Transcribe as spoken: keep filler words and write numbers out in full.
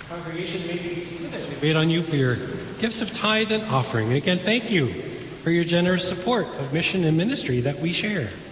Congregation may be seated as we wait on you for your gifts of tithe and offering. And again, thank you for your generous support of mission and ministry that we share.